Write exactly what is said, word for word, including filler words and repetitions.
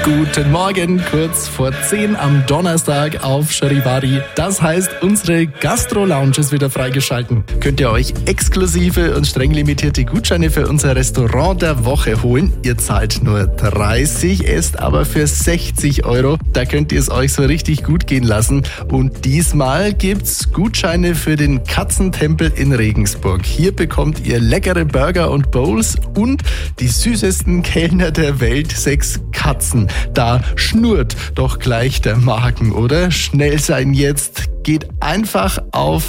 Guten Morgen, kurz vor zehn am Donnerstag auf Charivari. Das heißt, unsere Gastro-Lounge ist wieder freigeschalten. Könnt ihr euch exklusive und streng limitierte Gutscheine für unser Restaurant der Woche holen. Ihr zahlt nur dreißig, esst aber für sechzig Euro. Da könnt ihr es euch so richtig gut gehen lassen. Und diesmal gibt's Gutscheine für den Katzentempel in Regensburg. Hier bekommt ihr leckere Burger und Bowls und die süßesten Kellner der Welt, sechs Katzen. Da schnurrt doch gleich der Magen, oder? Schnell sein jetzt. Geht einfach auf